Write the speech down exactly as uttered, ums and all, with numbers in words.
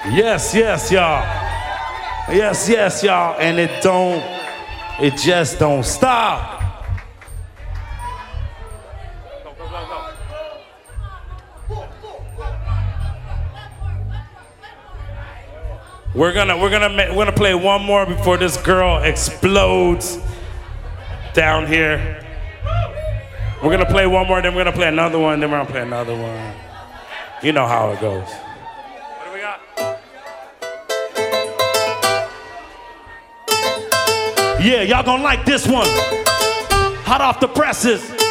Yes, yes, y'all. Yes, yes, y'all. And it don't, it just don't stop. We're gonna, we're gonna, we're gonna play one more before this girl explodes down here. We're gonna play one more, then we're gonna play another one, then we're gonna play another one. You know how it goes. What do we got? Yeah, y'all gonna like this one. Hot off the presses.